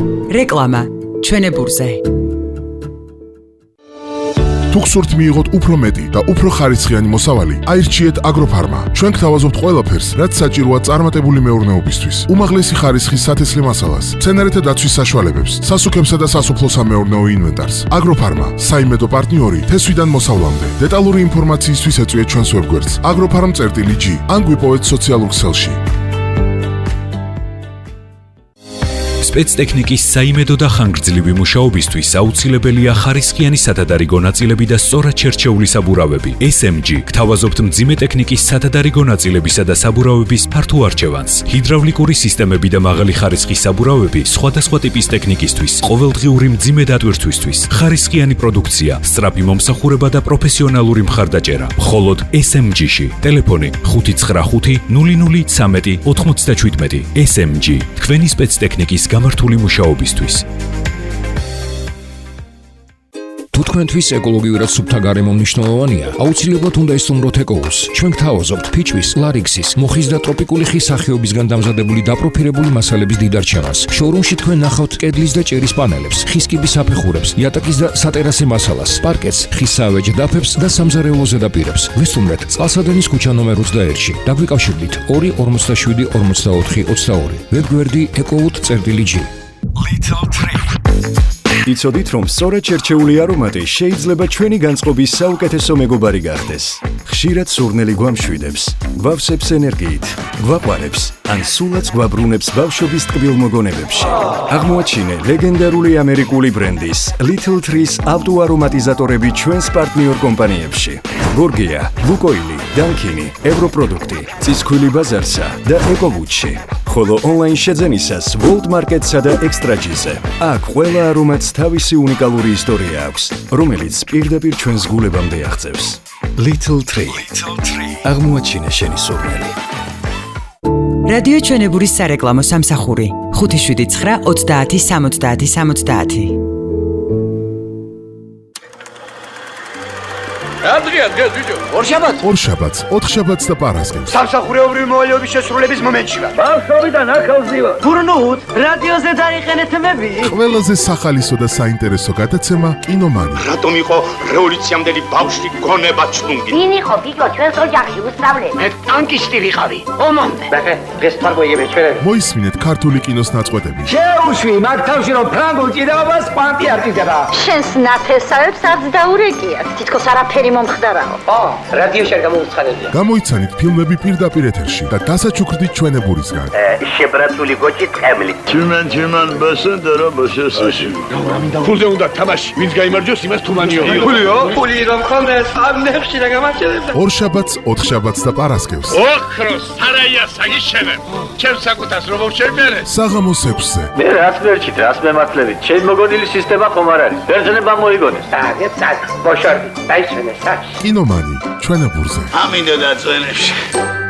რეკლამა ჩვენებურზე. თუ გსურთ მიიღოთ უფრო მეტი და უფრო ხარისხიანი მოსავალი, აირჩიეთ აგროფარმა. ჩვენ გთავაზობთ ყველაფერს, რაც საჭიროა წარმატებული მეურნეობისთვის. უმაღლესი ხარისხის სათესლე მასალას, მცენარეთა დაცვის საშუალებებს, სასუქებსა და სასოფლო-სამეურნეო ინვენტარს. აგროფარმა, საიმედო პარტნიორი თესვიდან მოსავლამდე. დეტალური ინფორმაციისთვის ეწვიეთ ჩვენს ვებგვერდს agrofarm.g ან გვიპოვეთ სოციალურ ქსელში. სპეცტექნიკის საიმედო და ხანგრძლივი მუშაობისთვის აუცილებელია ხარისხიანი სათადარიგო ნაწილები და სწორად შერჩეული საბურავები. SMG გთავაზობთ მძიმე ტექნიკის სათადარიგო ნაწილებისა და საბურავების ფართო არჩევანს. ჰიდრავლიკური სისტემები და მაღალი ხარისხის საბურავები სხვადასხვა ტიპის ტექნიკისთვის, ყოველდღიური მძიმე დატვირთვისთვის, ხარისხიანი პროდუქცია, სწრაფი მომსახურება და პროფესიონალური მხარდაჭერა. მხოლოდ SMG-ში. ტელეფონი 595 0013 97. SMG თქვენი სპეცტექნიკის გამართული მუშაობისთვის. თუ თქვენთვის ეკოლოგიურად სუფთა გარემო მნიშვნელოვანია, აუცილებლად უნდა ისწავლოთ ეკოუს. ჩვენ გთავაზობთ ფიჭვის, ლარიქსის, მოხის და ტროპიკული ხის სახეობისგან დამზადებული დაპროფილებული მასალების დიდარჩევანს. შოურუმში თქვენ ნახავთ კედლის და ჭერის პანელებს, ხის კიბის აფეხურებს, იატაკის და სატერასე მასალას, პარკეტს, ხის საავეჯ დაფებს და სამზარეულო ზედაპირებს. ვესტუმრეთ წყალსადენის ქუჩა ნომერ 21-ში. დაგვიკავშირდით 2 47 44 22. ვებგვერდი ecowood.g. Little Tree. იცოდით, რომ სწორად შერჩეული არომატი შეიძლება ჩვენი განწყობის საუკეთესო მეგობარი გახდეს. ხშირად სურნელი გვამშვიდებს, გვავსებს ენერგიით, გვაყვარებს, ან სულაც გვაბრუნებს ბავშვობის ტკბილ მოგონებებში. აღმოაჩინე ლეგენდარული ამერიკული ბრენდის Little Trees ავტოარომატიზატორები ჩვენს პარტნიორ კომპანიებში. გორგია, ლუკოილი, დანკინი, ევროპროდუქტი, წისქვილი ბაზარსა და ეკოვუდში. ხოლო ონლაინ შეძენისას World Market-სა და Extra-G-ზე. აქ ყველა არომატს თავისი უნიკალური ისტორია აქვს, რომელიც პირდაპირ ჩვენს გულებამდე აღწევს. Little Tree. აღმოაჩინე შენი სურნელი. რადიო ჩვენებურის სარეკლამო სამსახური 579 30 70 70. დღეს ბიჭო. ორშაბათს, ოთხშაბათს და პარასკევს. სამსახურეობრივი მოვალეობის შესრულების მომენტში ვარ. ბავშვობიდან ახალზი ვარ. გურნუთ, რადიოზე დაიყენეთ თემები. ყველაზე სახალისო და საინტერესო გადაცემა კინომანი. რატომ იყო რევოლუციამდელი ბავშვი გონება ჩლუნგი? ვინ იყო ბიჭო ჩვენს ოჯახში უსწავლე? მე ტანკისტი ვიყავი. ომამდე. დღეს თარგოიები ჩვენები. მოისმინეთ ქართული კინოს ნაწყვეტები. შეუშვი მაგ თავში რომ ფრანგულ ჭიდაობას პანტი არ ჭიდება. შენს ნათესავებს არც დაურეკიათ. თითქოს არაფერი მომხდარაო. რადიოში არ გამოუცხადებია. გამოიცანით ფილმები პირდაპირ ეთერში და დასაჩუქრდით ჩვენებურისგან. შებრაცული გოჭი ტყემლი. Чиман басен дара басესაში. ფულზე უნდა თამაში. ვინც გაიმარჯვოს იმას თუმანიო. ფულიო? ფული რომ ხონდეს ამნებში და გამარჯვებდა. ორშაბათს, ოთხშაბათს და პარასკევს. ოქროს სარაია საგიშენებ. ჩემს საკუთას რომ შევმერე. საღამოს 6-ზე. მე რაც მერჩით, რაც მემართლებით. ჩემ მოგონილი სისტემა ხომ არ არის. ბერძნება მოიგონეს. წაგ, ბოშორდი. დაიშვენე საჩ. კინომანი ჩვენებურზე. ამინდა დაწვენებში.